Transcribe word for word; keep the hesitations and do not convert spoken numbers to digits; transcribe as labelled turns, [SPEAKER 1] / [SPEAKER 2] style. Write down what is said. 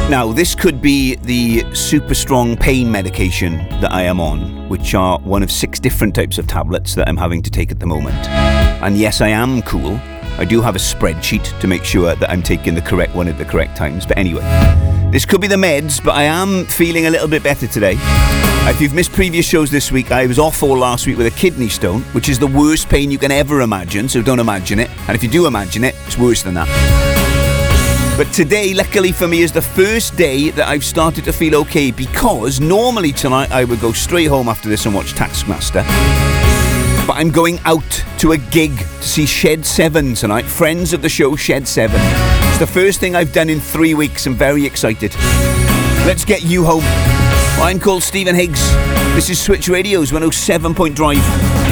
[SPEAKER 1] Now, this could be the super strong pain medication that I am on, which are one of six different types of tablets that I'm having to take at the moment. And yes, I am cool. I do have a spreadsheet to make sure that I'm taking the correct one at the correct times. But anyway, this could be the meds, but I am feeling a little bit better today. If you've missed previous shows this week, I was off all last week with a kidney stone, which is the worst pain you can ever imagine, so don't imagine it. And if you do imagine it, it's worse than that. But today, luckily for me, is the first day that I've started to feel okay, because normally tonight I would go straight home after this and watch Taskmaster. But I'm going out to a gig to see Shed seven tonight. Friends of the show, Shed seven. It's the first thing I've done in three weeks. I'm very excited. Let's get you home. I'm called Stephen Higgs. This is Switch Radio's one oh seven point five.